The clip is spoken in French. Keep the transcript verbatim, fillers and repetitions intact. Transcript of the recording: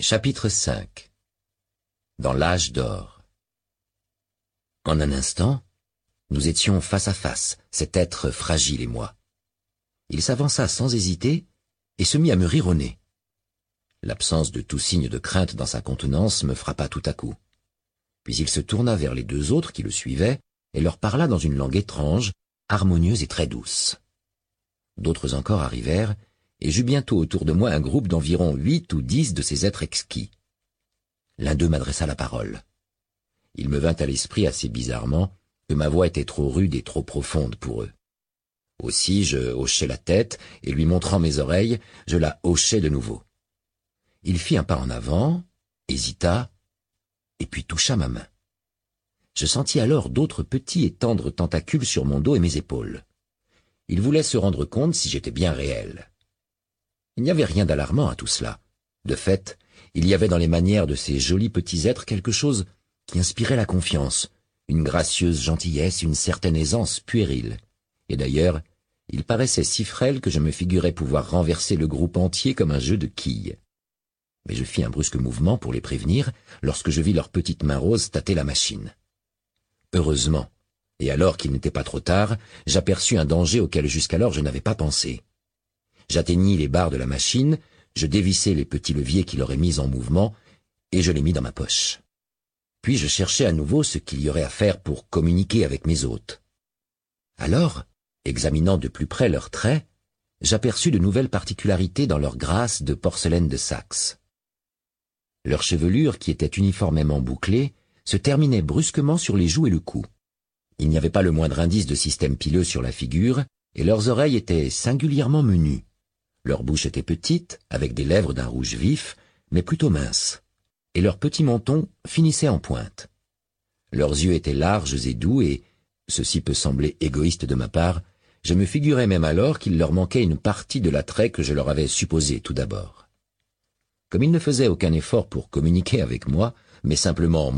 Chapitre cinq. Dans l'âge d'or. En un instant, nous étions face à face, cet être fragile et moi. Il s'avança sans hésiter et se mit à me rire au nez. L'absence de tout signe de crainte dans sa contenance me frappa tout à coup. Puis il se tourna vers les deux autres qui le suivaient et leur parla dans une langue étrange, harmonieuse et très douce. D'autres encore arrivèrent, et j'eus bientôt autour de moi un groupe d'environ huit ou dix de ces êtres exquis. L'un d'eux m'adressa la parole. Il me vint à l'esprit assez bizarrement que ma voix était trop rude et trop profonde pour eux. Aussi je hochai la tête, et lui montrant mes oreilles, je la hochai de nouveau. Il fit un pas en avant, hésita, et puis toucha ma main. Je sentis alors d'autres petits et tendres tentacules sur mon dos et mes épaules. Il voulait se rendre compte si j'étais bien réel. Il n'y avait rien d'alarmant à tout cela. De fait, il y avait dans les manières de ces jolis petits êtres quelque chose qui inspirait la confiance, une gracieuse gentillesse, une certaine aisance puérile. Et d'ailleurs, il paraissait si frêle que je me figurais pouvoir renverser le groupe entier comme un jeu de quilles. Mais je fis un brusque mouvement pour les prévenir lorsque je vis leurs petites mains roses tâter la machine. Heureusement, et alors qu'il n'était pas trop tard, j'aperçus un danger auquel jusqu'alors je n'avais pas pensé. J'atteignis les barres de la machine, je dévissai les petits leviers qui l'auraient mis en mouvement, et je les mis dans ma poche. Puis je cherchai à nouveau ce qu'il y aurait à faire pour communiquer avec mes hôtes. Alors, examinant de plus près leurs traits, j'aperçus de nouvelles particularités dans leur grâce de porcelaine de Saxe. Leur chevelure, qui était uniformément bouclée, se terminait brusquement sur les joues et le cou. Il n'y avait pas le moindre indice de système pileux sur la figure, et leurs oreilles étaient singulièrement menues. Leur bouche était petite, avec des lèvres d'un rouge vif, mais plutôt minces, et leur petit menton finissait en pointe. Leurs yeux étaient larges et doux, et, ceci peut sembler égoïste de ma part, je me figurais même alors qu'il leur manquait une partie de l'attrait que je leur avais supposé tout d'abord. Comme ils ne faisaient aucun effort pour communiquer avec moi, mais simplement en